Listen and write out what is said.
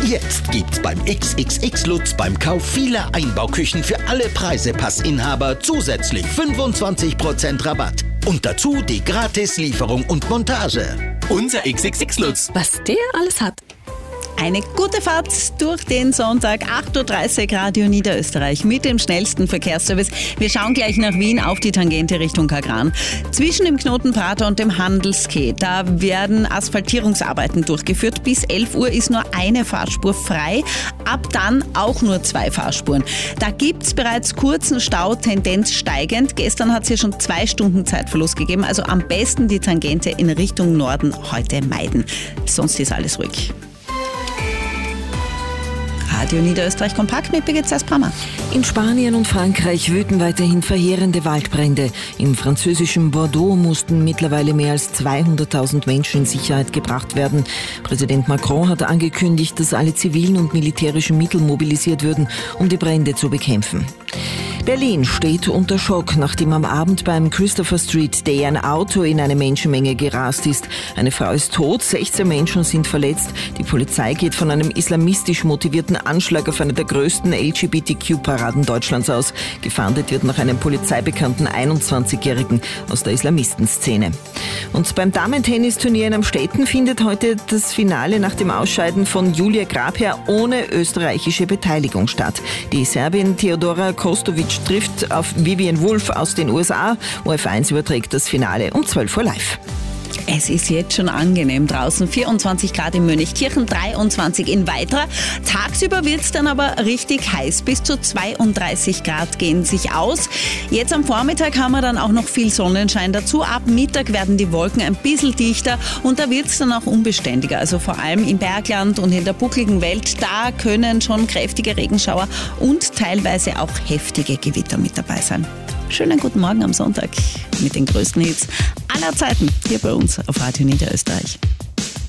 Jetzt gibt's beim XXX Lutz beim Kauf vieler Einbauküchen für alle Preisepassinhaber zusätzlich 25% Rabatt. Und dazu die Gratis-Lieferung und Montage. Unser XXX Lutz. Was der alles hat. Eine gute Fahrt durch den Sonntag, 8.30 Uhr, Radio Niederösterreich mit dem schnellsten Verkehrsservice. Wir schauen gleich nach Wien auf die Tangente Richtung Kagran. Zwischen dem Knoten Prater und dem Handelsquai, da werden Asphaltierungsarbeiten durchgeführt. Bis 11 Uhr ist nur eine Fahrspur frei, ab dann auch nur 2 Fahrspuren. Da gibt es bereits kurzen Stau, Tendenz steigend. Gestern hat es hier schon 2 Stunden Zeitverlust gegeben, also am besten die Tangente in Richtung Norden heute meiden. Sonst ist alles ruhig. Radio Niederösterreich kompakt mit Birgit Sass-Brammer. In Spanien und Frankreich wüten weiterhin verheerende Waldbrände. Im französischen Bordeaux mussten mittlerweile mehr als 200.000 Menschen in Sicherheit gebracht werden. Präsident Macron hat angekündigt, dass alle zivilen und militärischen Mittel mobilisiert würden, um die Brände zu bekämpfen. Berlin steht unter Schock, nachdem am Abend beim Christopher Street Day ein Auto in eine Menschenmenge gerast ist. Eine Frau ist tot, 16 Menschen sind verletzt. Die Polizei geht von einem islamistisch motivierten Anschlag auf eine der größten LGBTQ-Paraden Deutschlands aus. Gefahndet wird nach einem polizeibekannten 21-Jährigen aus der Islamistenszene. Und beim Damen-Tennisturnier in Amstetten findet heute das Finale nach dem Ausscheiden von Julia Grabherr ohne österreichische Beteiligung statt. Die Serbin Teodora Kostovic trifft auf Vivian Wolf aus den USA. ORF1 überträgt das Finale um 12 Uhr live. Es ist jetzt schon angenehm draußen. 24 Grad in Mönchkirchen, 23 in Weitra. Tagsüber wird es dann aber richtig heiß. Bis zu 32 Grad gehen sich aus. Jetzt am Vormittag haben wir dann auch noch viel Sonnenschein dazu. Ab Mittag werden die Wolken ein bisschen dichter und da wird es dann auch unbeständiger. Also vor allem im Bergland und in der buckligen Welt, da können schon kräftige Regenschauer und teilweise auch heftige Gewitter mit dabei sein. Schönen guten Morgen am Sonntag mit den größten Hits aller Zeiten hier bei uns auf Radio Niederösterreich.